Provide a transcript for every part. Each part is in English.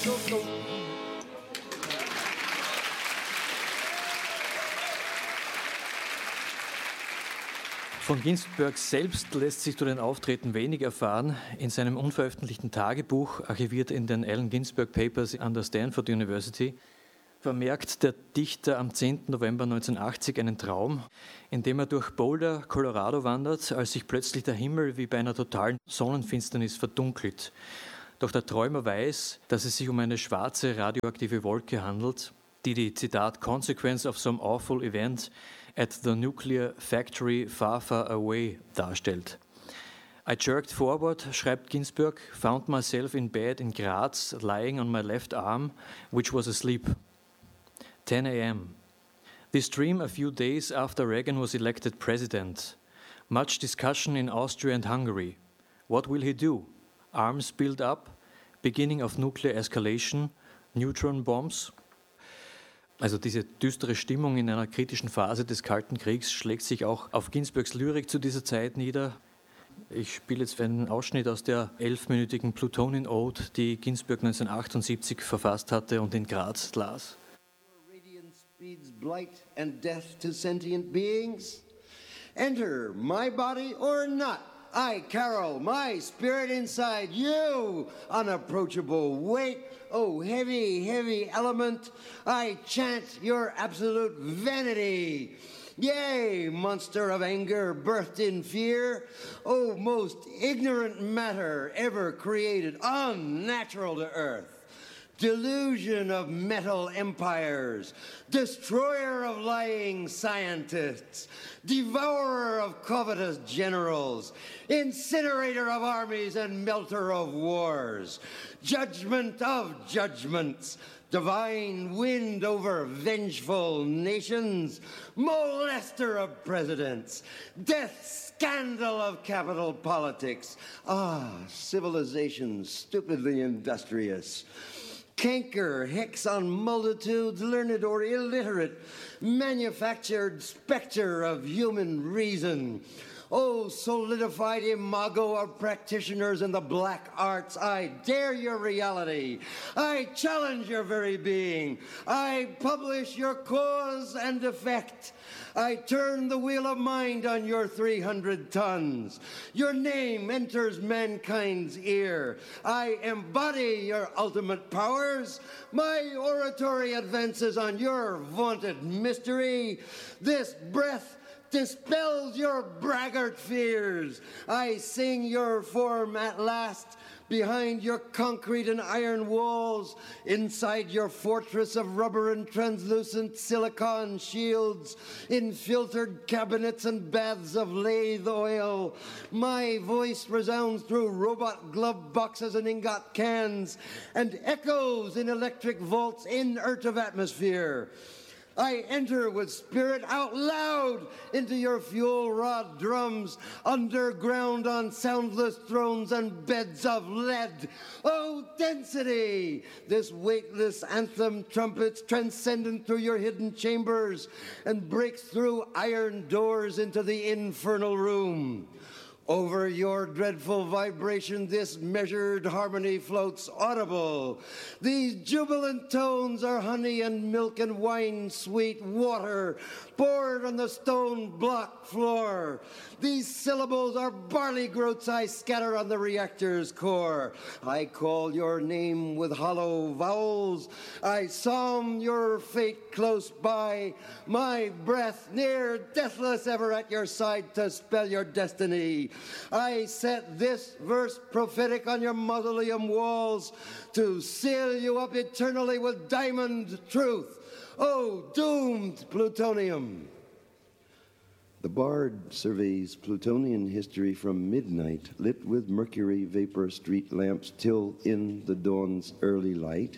Von Ginsberg selbst lässt sich durch den Auftreten wenig erfahren. In seinem unveröffentlichten Tagebuch, archiviert in den Allen Ginsberg Papers an der Stanford University, vermerkt der Dichter am 10. November 1980 einen Traum, in dem er durch Boulder, Colorado wandert, als sich plötzlich der Himmel wie bei einer totalen Sonnenfinsternis verdunkelt. Doch der Träumer weiß, dass es sich um eine schwarze radioaktive Wolke handelt, die, Zitat, Consequence of some awful event at the nuclear factory far, far away darstellt. I jerked forward, schreibt Ginsberg, found myself in bed in Graz, lying on my left arm, which was asleep. 10 a.m. This dream a few days after Reagan was elected president. Much discussion in Austria and Hungary. What will he do? Arms build up? Beginning of nuclear escalation? Neutron bombs? Also diese düstere Stimmung in einer kritischen Phase des Kalten Kriegs schlägt sich auch auf Ginsbergs Lyrik zu dieser Zeit nieder. Ich spiele jetzt einen Ausschnitt aus der 11-minütigen Plutonian Ode, die Ginsberg 1978 verfasst hatte und in Graz las. Radiance speeds blight and death to sentient beings. Enter my body or not. I, Carol, my spirit inside you, unapproachable weight, oh heavy, heavy element, I chant your absolute vanity. Yea, monster of anger, birthed in fear, oh most ignorant matter ever created, unnatural to earth. Delusion of metal empires, destroyer of lying scientists, devourer of covetous generals, incinerator of armies and melter of wars, judgment of judgments, divine wind over vengeful nations, molester of presidents, death scandal of capital politics, civilization stupidly industrious, canker, hex on multitudes, learned or illiterate, manufactured specter of human reason. Oh, solidified imago of practitioners in the black arts, I dare your reality. I challenge your very being. I publish your cause and effect. I turn the wheel of mind on your 300 tons. Your name enters mankind's ear. I embody your ultimate powers. My oratory advances on your vaunted mystery. This breath dispels your braggart fears. I sing your form at last behind your concrete and iron walls, inside your fortress of rubber and translucent silicon shields, in filtered cabinets and baths of lathe oil. My voice resounds through robot glove boxes and ingot cans, and echoes in electric vaults inert of atmosphere. I enter with spirit out loud into your fuel rod drums, underground on soundless thrones and beds of lead. Oh, density! This weightless anthem trumpets transcendent through your hidden chambers and breaks through iron doors into the infernal room. Over your dreadful vibration, this measured harmony floats audible. These jubilant tones are honey and milk and wine sweet water poured on the stone block floor. These syllables are barley groats I scatter on the reactor's core. I call your name with hollow vowels. I psalm your fate close by. My breath near deathless ever at your side to spell your destiny. I set this verse prophetic on your mausoleum walls to seal you up eternally with diamond truth. Oh, doomed plutonium! The bard surveys Plutonian history from midnight, lit with mercury vapor street lamps till in the dawn's early light.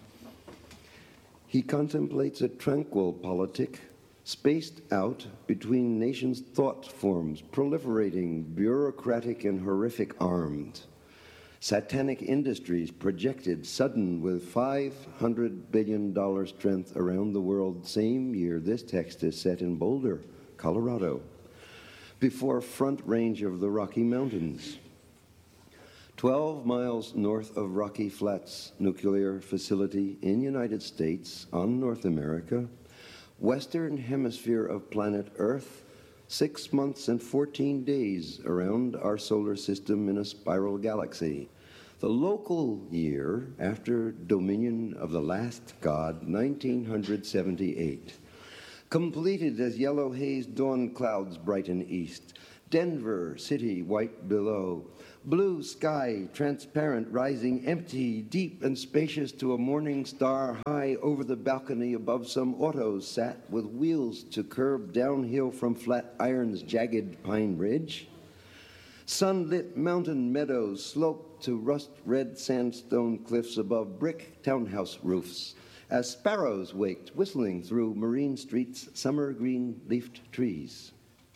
He contemplates a tranquil politic, spaced out between nations' thought forms, proliferating, bureaucratic and horrific armed. Satanic industries projected sudden with $500 billion strength around the world same year this text is set in Boulder, Colorado, before front range of the Rocky Mountains. 12 miles north of Rocky Flats nuclear facility in United States on North America, Western Hemisphere of planet Earth, 6 months and 14 days around our solar system in a spiral galaxy. The local year after dominion of the last god, 1978. Completed as yellow haze dawn clouds brighten east. Denver city white below. Blue sky transparent rising empty, deep and spacious to a morning star high over the balcony above some autos sat with wheels to curb downhill from Flatiron's jagged pine ridge. Sunlit mountain meadows sloped to rust-red sandstone cliffs above brick townhouse roofs as sparrows waked whistling through Marine Street's summer green-leafed trees.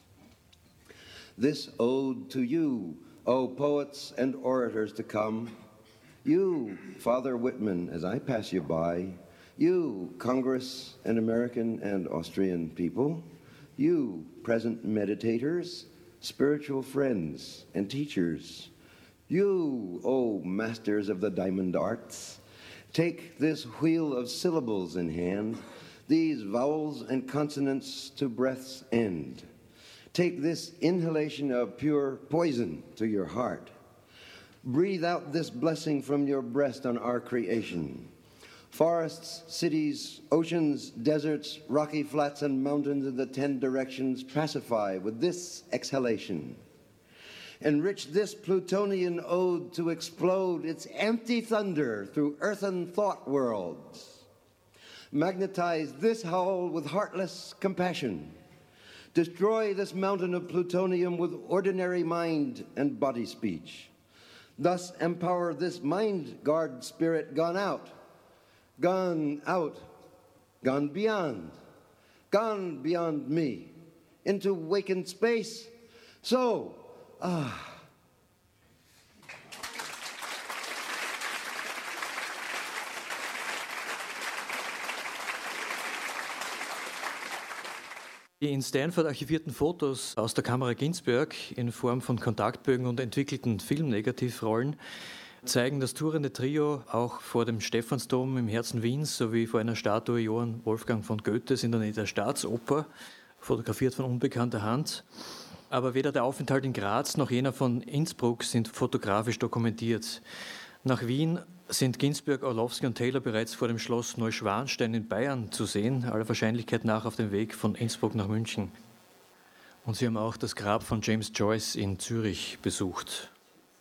This ode to you, O poets and orators to come, you, Father Whitman, as I pass you by, you, Congress and American and Austrian people, you, present meditators, spiritual friends and teachers, you, O masters of the diamond arts, take this wheel of syllables in hand, these vowels and consonants to breath's end. Take this inhalation of pure poison to your heart. Breathe out this blessing from your breast on our creation. Forests, cities, oceans, deserts, rocky flats, and mountains in the 10 directions pacify with this exhalation. Enrich this Plutonian ode to explode its empty thunder through earthen thought worlds. Magnetize this howl with heartless compassion. Destroy this mountain of plutonium with ordinary mind and body speech. Thus empower this mind guard spirit gone out, gone beyond me, into wakened space. So, Die in Stanford archivierten Fotos aus der Kamera Ginsberg in Form von Kontaktbögen und entwickelten Filmnegativrollen zeigen das tourende Trio auch vor dem Stephansdom im Herzen Wiens sowie vor einer Statue Johann Wolfgang von Goethes in der Nähe der Staatsoper, fotografiert von unbekannter Hand. Aber weder der Aufenthalt in Graz noch jener von Innsbruck sind fotografisch dokumentiert. Nach Wien sind Ginsberg, Orlowski und Taylor bereits vor dem Schloss Neuschwanstein in Bayern zu sehen, aller Wahrscheinlichkeit nach auf dem Weg von Innsbruck nach München. Und sie haben auch das Grab von James Joyce in Zürich besucht.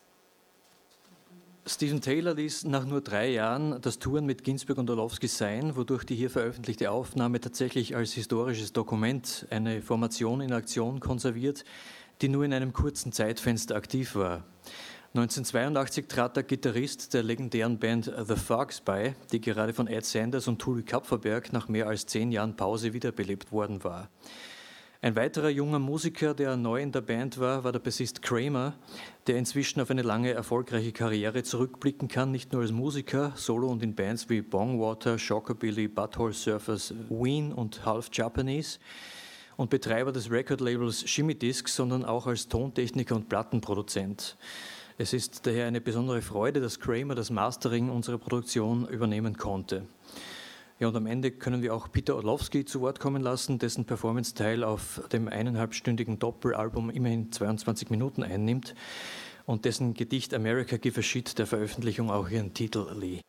Stephen Taylor ließ nach nur 3 Jahren das Touren mit Ginsberg und Orlowski sein, wodurch die hier veröffentlichte Aufnahme tatsächlich als historisches Dokument eine Formation in Aktion konserviert, die nur in einem kurzen Zeitfenster aktiv war. 1982 trat der Gitarrist der legendären Band The Fugs bei, die gerade von Ed Sanders und Tuli Kapferberg nach mehr als 10 Jahren Pause wiederbelebt worden war. Ein weiterer junger Musiker, der neu in der Band war der Bassist Kramer, der inzwischen auf eine lange erfolgreiche Karriere zurückblicken kann, nicht nur als Musiker, solo und in Bands wie Bongwater, Shockabilly, Butthole Surfers, Ween und Half Japanese und Betreiber des Recordlabels Shimmy Discs, sondern auch als Tontechniker und Plattenproduzent. Es ist daher eine besondere Freude, dass Kramer das Mastering unserer Produktion übernehmen konnte. Ja, und am Ende können wir auch Peter Orlowski zu Wort kommen lassen, dessen Performance-Teil auf dem 1,5-stündigen Doppelalbum immerhin 22 Minuten einnimmt und dessen Gedicht America Give a Shit der Veröffentlichung auch ihren Titel lieh.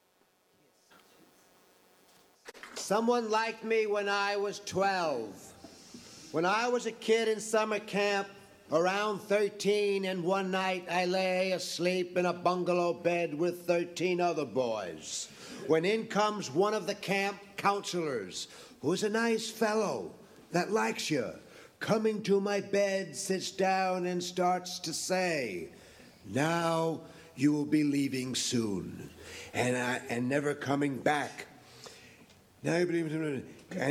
Someone liked me when I was 12. When I was a kid in summer camp, around 13, and one night I lay asleep in a bungalow bed with 13 other boys, when in comes one of the camp counselors, who's a nice fellow that likes you, coming to my bed, sits down and starts to say, "Now you will be leaving soon, and never coming back. Now you believe soon,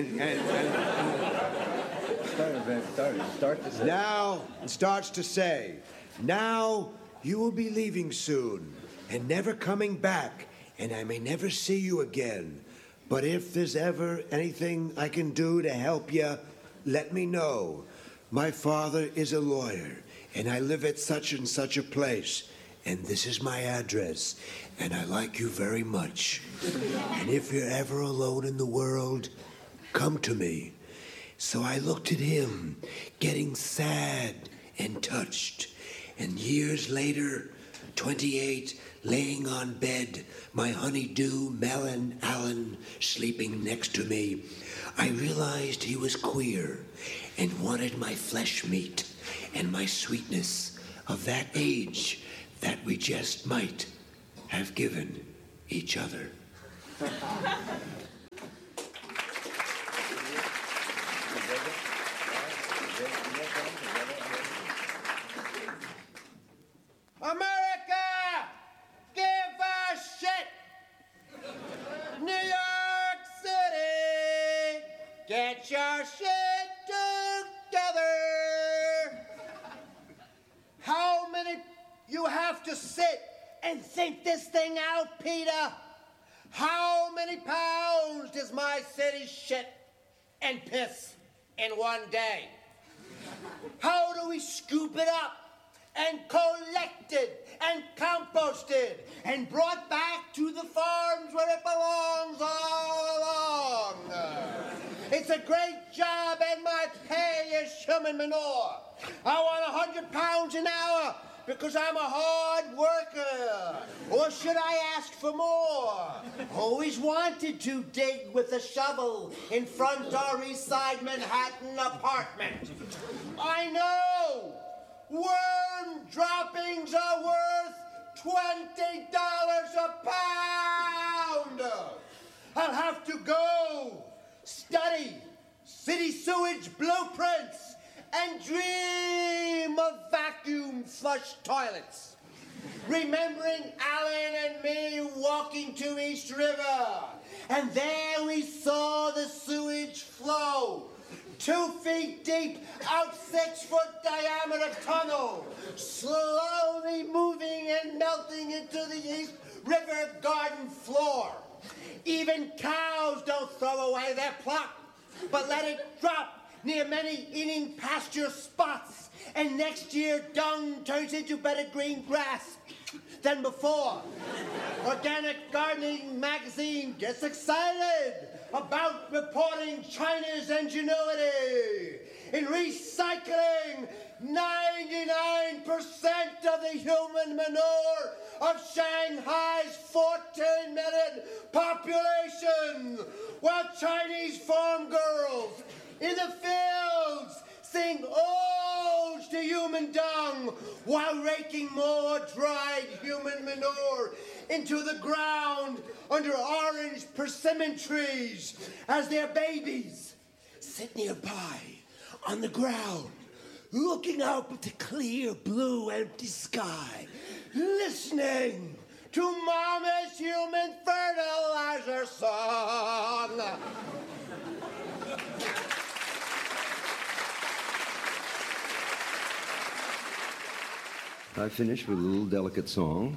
Now it starts to say, now you will be leaving soon and never coming back, and I may never see you again. But if there's ever anything I can do to help you, let me know. My father is a lawyer, and I live at such and such a place, and this is my address, and I like you very much. And if you're ever alone in the world, come to me. So I looked at him, getting sad and touched. And years later, 28, laying on bed, my honeydew melon Alan sleeping next to me, I realized he was queer and wanted my flesh meat and my sweetness of that age that we just might have given each other. America, give a shit. New York City, get your shit together. How many you have to sit and think this thing out, Peter? How many pounds does my city shit and piss in one day? How do we scoop it up and collect it and compost it and brought back to the farms where it belongs all along? It's a great job and my pay is human manure. I want 100 pounds an hour because I'm a hard worker. Or should I ask for more? Always wanted to dig with a shovel in front of East Side Manhattan apartment. I know worm droppings are worth $20 a pound. I'll have to go study city sewage blueprints and dream of vacuum flush toilets. Remembering Alan and me walking to East River, and there we saw the sewage flow, 2 feet deep, out 6-foot diameter tunnel, slowly moving and melting into the East River garden floor. Even cows don't throw away their plop, but let it drop near many eating pasture spots, and next year dung turns into better green grass than before. Organic Gardening magazine gets excited about reporting China's ingenuity in recycling 99% of the human manure of Shanghai's 14 million population, while Chinese farm girls in the fields sing odes to human dung while raking more dried human manure into the ground under orange persimmon trees as their babies sit nearby on the ground, looking up at the clear blue empty sky, listening to Mama's human fertilizer song. I finish with a little delicate song.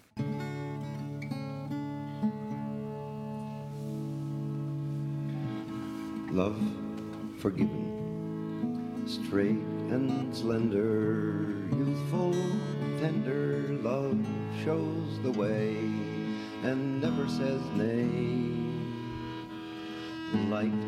Love forgiven, straight and slender, youthful, tender, love shows the way and never says nay. Light